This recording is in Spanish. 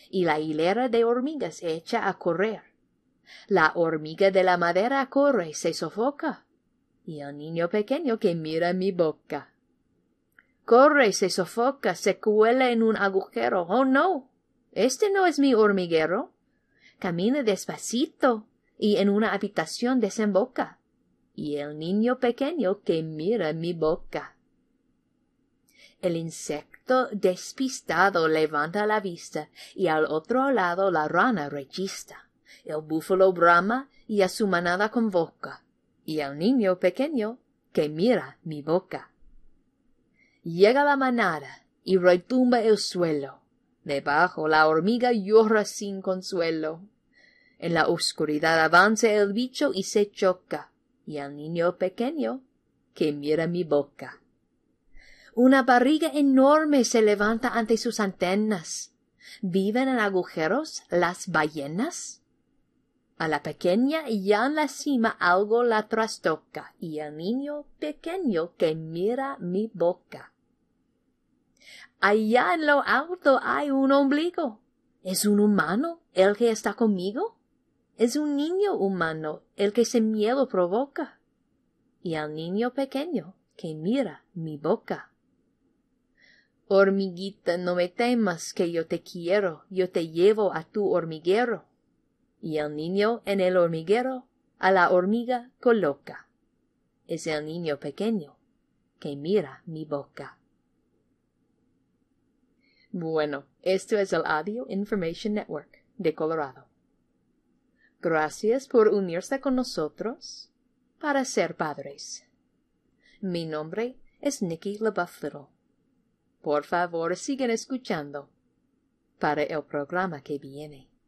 y la hilera de hormigas echa a correr. La hormiga de la madera corre, se sofoca, y el niño pequeño que mira mi boca. Corre, se sofoca, se cuela en un agujero. ¡Oh, no! Este no es mi hormiguero. Camina despacito y en una habitación desemboca. Y el niño pequeño que mira mi boca. El insecto despistado levanta la vista y al otro lado la rana rechista. El búfalo brama y a su manada convoca. Y el niño pequeño que mira mi boca. Llega la manada y retumba el suelo. Debajo la hormiga llora sin consuelo. En la oscuridad avanza el bicho y se choca. Y el niño pequeño que mira mi boca. Una barriga enorme se levanta ante sus antenas. ¿Viven en agujeros las ballenas? A la pequeña ya en la cima algo la trastoca, y el niño pequeño que mira mi boca. Allá en lo alto hay un ombligo. ¿Es un humano el que está conmigo? Es un niño humano el que sin miedo provoca. Y el niño pequeño que mira mi boca. Hormiguita, no me temas que yo te quiero, yo te llevo a tu hormiguero. Y el niño en el hormiguero a la hormiga coloca. Es el niño pequeño que mira mi boca. Bueno, esto es el Audio Information Network de Colorado. Gracias por unirse con nosotros para ser padres. Mi nombre es Nikki LaBeouf Little. Por favor, sigan escuchando para el programa que viene.